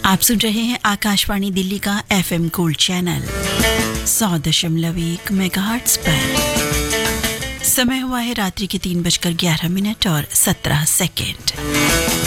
आप सुन रहे हैं आकाशवाणी दिल्ली का FM गोल्ड चैनल 100.1 मेगाहर्ट्ज पर। समय हुआ है रात्रि के 3:11 और 17 सेकेंड।